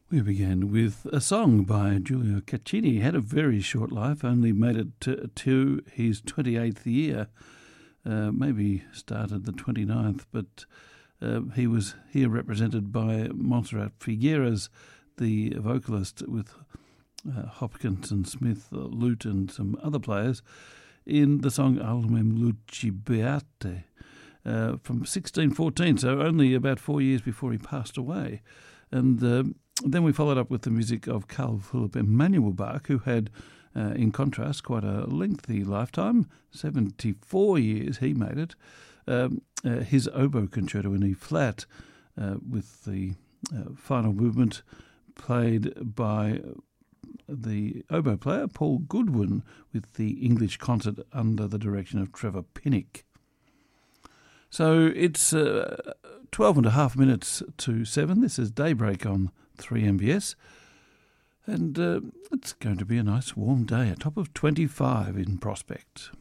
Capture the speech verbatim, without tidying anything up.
We began with a song by Giulio Caccini. He had a very short life, only made it to, to his twenty-eighth year, uh, maybe started the twenty-ninth, but uh, he was here represented by Montserrat Figueras, the vocalist, with uh, Hopkins and Smith, uh, lute and some other players, in the song Almem Luci Beate uh, from sixteen fourteen, so only about four years before he passed away. And uh, then we followed up with the music of Carl Philipp Emanuel Bach, who had, uh, in contrast, quite a lengthy lifetime, seventy-four years he made it. Um, uh, his oboe concerto in E-flat, uh, with the uh, final movement played by the oboe player Paul Goodwin, with the English concert under the direction of Trevor Pinnock. So it's uh, twelve and a half minutes to seven. This is Daybreak on three M B S. And uh, it's going to be a nice warm day, a top of twenty-five in prospect.